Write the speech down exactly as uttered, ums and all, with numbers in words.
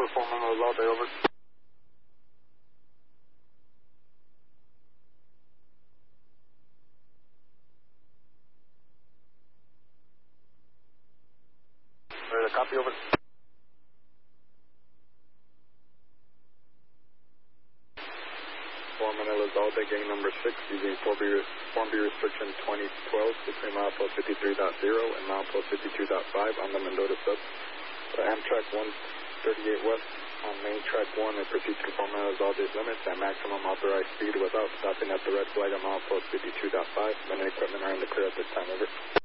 for four Memos all day, over. Ready to copy, over. four Manila's all day, gang number six, using Form B, Form B restriction twenty twelve between milepost fifty-three point zero and milepost fifty-two point five on the Mendota sub. The Amtrak one thirty-eight West on main track one and proceed to four Manila's all day limits at maximum authorized speed without stopping at the red flag on milepost fifty-two point five. Men and equipment are in the clear at this time, over.